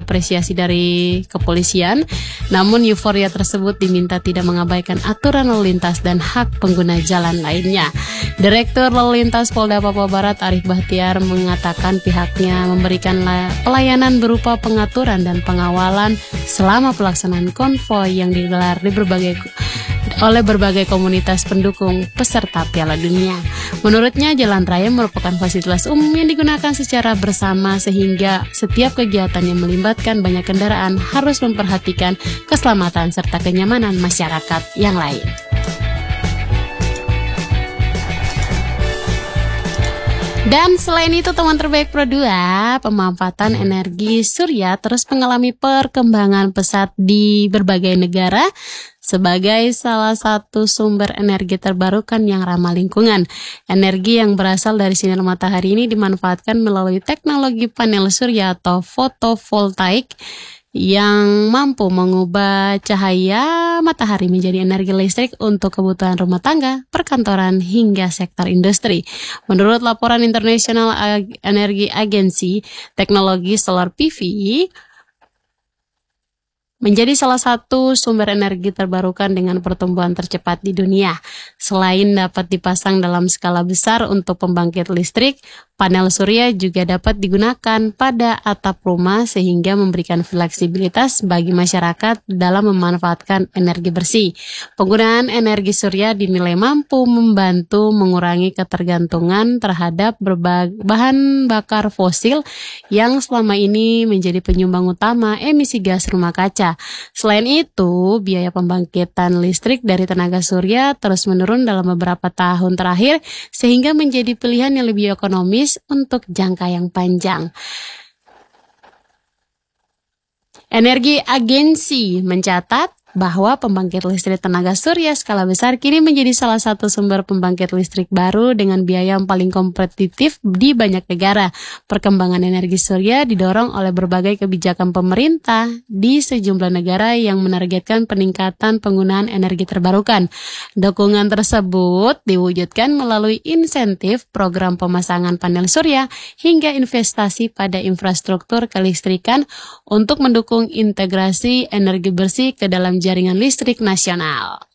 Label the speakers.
Speaker 1: apresiasi dari kepolisian. Namun euforia tersebut diminta tidak mengabaikan aturan lalu lintas dan hak pengguna jalan lainnya. Direktur Lalu Lintas Polda Papua Barat Arif Bahtiar mengatakan pihaknya memberikan pelayanan berupa pengaturan dan pengawalan selama pelaksanaan konvoi yang digelar oleh berbagai komunitas pendukung peserta Piala Dunia. Menurutnya, jalan raya merupakan fasilitas umum yang digunakan secara bersama sehingga setiap kegiatan yang melibatkan banyak kendaraan harus memperhatikan keselamatan serta kenyamanan masyarakat yang lain. Dan selain itu, teman terbaik Pro 2, pemanfaatan energi surya terus mengalami perkembangan pesat di berbagai negara sebagai salah satu sumber energi terbarukan yang ramah lingkungan. Energi yang berasal dari sinar matahari ini dimanfaatkan melalui teknologi panel surya atau fotovoltaik yang mampu mengubah cahaya matahari menjadi energi listrik untuk kebutuhan rumah tangga, perkantoran, hingga sektor industri. Menurut laporan International Energy Agency, teknologi solar PV menjadi salah satu sumber energi terbarukan dengan pertumbuhan tercepat di dunia. Selain dapat dipasang dalam skala besar untuk pembangkit listrik, panel surya juga dapat digunakan pada atap rumah sehingga memberikan fleksibilitas bagi masyarakat dalam memanfaatkan energi bersih. Penggunaan energi surya dinilai mampu membantu mengurangi ketergantungan terhadap bahan bakar fosil yang selama ini menjadi penyumbang utama emisi gas rumah kaca. Selain itu, biaya pembangkitan listrik dari tenaga surya terus menurun dalam beberapa tahun terakhir sehingga menjadi pilihan yang lebih ekonomis untuk jangka yang panjang. Energi Agensi mencatat bahwa pembangkit listrik tenaga surya skala besar kini menjadi salah satu sumber pembangkit listrik baru dengan biaya yang paling kompetitif di banyak negara. Perkembangan energi surya didorong oleh berbagai kebijakan pemerintah di sejumlah negara yang menargetkan peningkatan penggunaan energi terbarukan. Dukungan tersebut diwujudkan melalui insentif program pemasangan panel surya hingga investasi pada infrastruktur kelistrikan untuk mendukung integrasi energi bersih ke dalam jaringan listrik nasional.